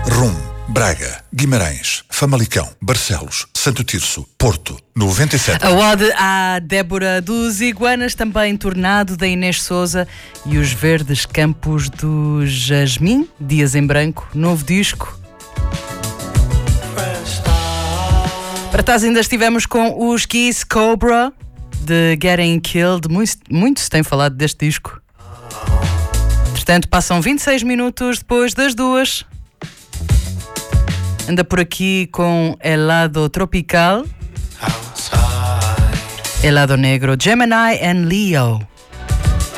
Rum, Braga, Guimarães, Famalicão, Barcelos, Santo Tirso, Porto, 97. A ode à Débora dos Iguanas, também Tornado, da Inês Souza, e os Verdes Campos do Jasmim, Dias em Branco, novo disco. Para trás ainda estivemos com os Kiss Cobra, de Getting Killed. Muito se tem falado deste disco. Portanto, passam 26 minutos depois das 2. Anda por aqui com Helado Tropical, Helado Negro, Gemini and Leo.